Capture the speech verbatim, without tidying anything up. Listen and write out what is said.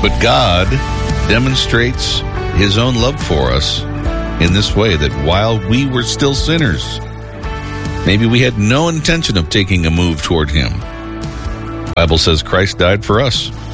But God demonstrates his own love for us in this way, that while we were still sinners, maybe we had no intention of taking a move toward him, the Bible says Christ died for us.